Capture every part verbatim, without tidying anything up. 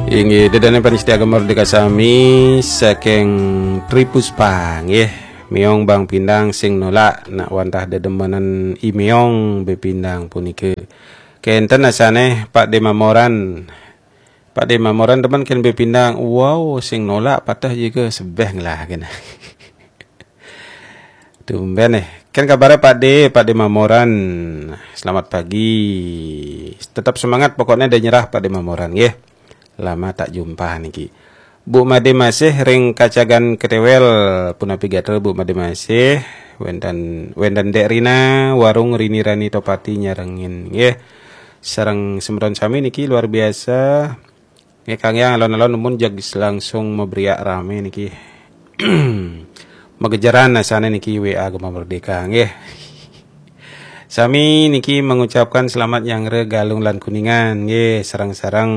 Inggih dedane panitia Agama Merdeka sami saking Tripuspa nggih miong Bang Pindang sing nolak nak wantah dedemenan imiong bepindang punike. Kenten asane Pak De Mamoran. Pak De Mamoran teman ken bepindang wow sing nolak patah juga sebeh lah kena. Tumben eh. Kan kabarnya Pak De, Pak De Mamoran. Selamat pagi. Tetap semangat pokoknya dan nyerah Pak De Mamoran nggih. Lama tak jumpa niki. Bu Made masih ring kacagan ketewel punapi gatel Bu Made masih wendan wendan dek Rina warung Rini Rani Topati nyarengin nggih. Sareng semron sami niki luar biasa. Nggih Kang yang alon-alon mun jagis langsung meberiak rame niki. Megejaran asane niki W A Agama Merdeka nggih. Sami niki mengucapkan selamat yang re Galung lan Kuningan nggih sareng-sareng.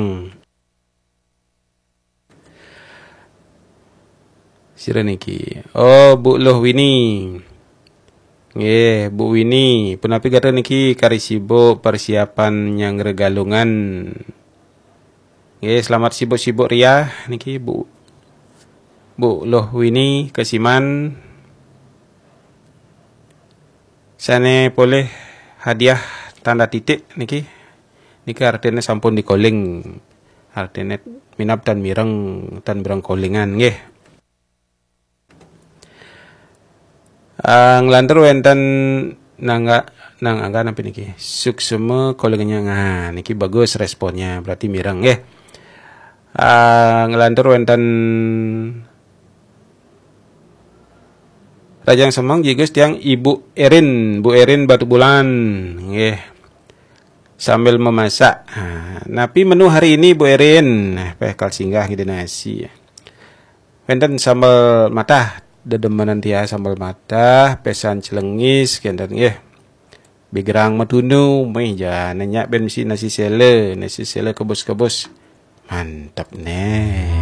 Sira niki. Oh, Bu Loh Wini. Nggih, Bu Wini, punapi gata niki kari sibuk persiapan yang regalungan. Nggih, selamat sibuk-sibuk ria niki Bu. Bu Loh Wini Kasiman. Sane boleh hadiah tanda titik niki. Niki artinya sampun di calling. Artinya minap dan mireng dan mireng callingan nggih. Uh, ngelantur wenten nangga nang angka apa niki suksema koleganya nga niki bagus responnya berarti mireng nggih. Uh, ngelantur wenten Rajang Semang jigus tiang Ibu Erin, Bu Erin Batu Bulan nggih. Sambil memasak. Uh, napi menu hari ini Bu Erin, nah pekal singgah ngide nasi. Wenten sambal matah dedemenan tia sambal mata pesan celengis kendan nggih bigrang matunu meja nanya ben misi nasi sele nasi sele kebus-kebus mantap nih.